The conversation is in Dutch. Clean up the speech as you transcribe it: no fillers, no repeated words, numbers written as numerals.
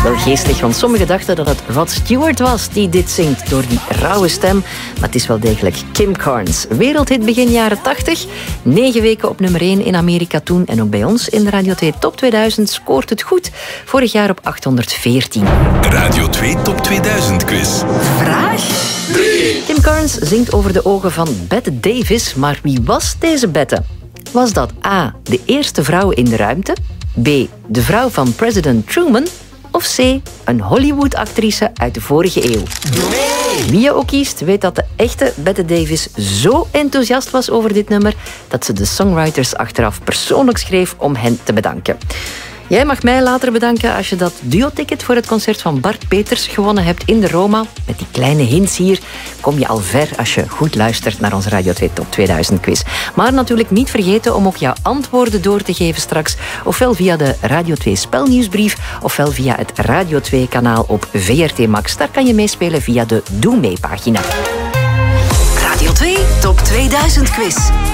Wel geestig, want sommigen dachten dat het Rod Stewart was die dit zingt door die rauwe stem. Maar het is wel degelijk Kim Carnes. Wereldhit begin jaren 80. 9 weken op nummer 1 in Amerika toen. En ook bij ons in de Radio 2 Top 2000 scoort het goed. Vorig jaar op 814. Radio 2 Top 2000 quiz. Vraag 3. Kim Carnes zingt over de ogen van Bette Davis. Maar wie was deze Bette? Was dat A, de eerste vrouw in de ruimte? B, de vrouw van president Truman? Of C, een Hollywood-actrice uit de vorige eeuw? Nee. Wie je ook kiest, weet dat de echte Bette Davis zo enthousiast was over dit nummer dat ze de songwriters achteraf persoonlijk schreef om hen te bedanken. Jij mag mij later bedanken als je dat duo-ticket voor het concert van Bart Peters gewonnen hebt in de Roma. Met die kleine hints hier kom je al ver als je goed luistert naar onze Radio 2 Top 2000 quiz. Maar natuurlijk niet vergeten om ook jouw antwoorden door te geven straks. Ofwel via de Radio 2 spelnieuwsbrief, ofwel via het Radio 2 kanaal op VRT Max. Daar kan je meespelen via de Doe Mee pagina. Radio 2 Top 2000 quiz.